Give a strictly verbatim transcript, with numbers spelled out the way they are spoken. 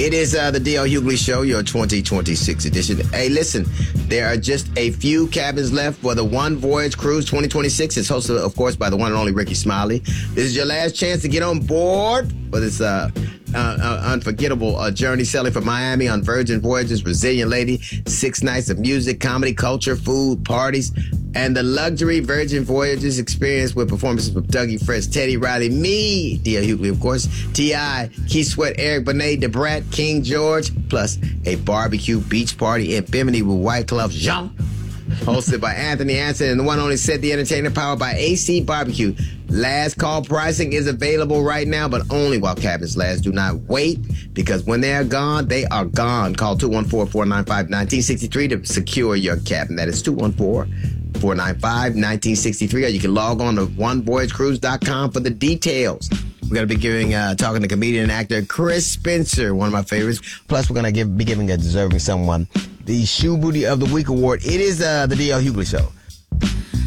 It is uh, the D L Hughley Show, your twenty twenty-six edition. Hey, listen, there are just a few cabins left for the One Voyage Cruise twenty twenty-six. It's hosted, of course, by the one and only Ricky Smiley. This is your last chance to get on board for this uh, uh, uh, unforgettable uh, journey sailing from Miami on Virgin Voyages, Brazilian Lady. Six nights of music, comedy, culture, food, parties, and the luxury Virgin Voyages experience with performances from Dougie Fresh, Teddy Riley, me, D L Hughley, of course, T I, Keith Sweat, Eric Benet, DeBrat, King George, plus a barbecue beach party in Bimini with White Club Jean, hosted by Anthony Anson and the one only Set the Entertainer, powered by A C Barbecue. Last call pricing is available right now, but only while cabins last. Do not wait, because when they are gone, they are gone. Call two one four, four nine five, one nine six three to secure your cabin. That is two one four, four nine five, one nine six three, or you can log on to one voyage cruise dot com for the details. We're going to be giving, uh, talking to comedian and actor Chris Spencer, one of my favorites. Plus, we're going to give, be giving a deserving someone the Shoe Booty of the Week award. It is uh, the D L Hughley Show.